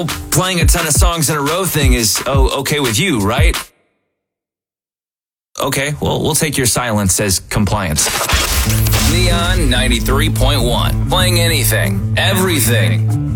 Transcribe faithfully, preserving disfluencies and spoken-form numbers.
playing a ton of songs in a row thing is oh, okay with you, right? Okay, well, we'll take your silence as compliance. Neon ninety-three point one. Playing anything, everything.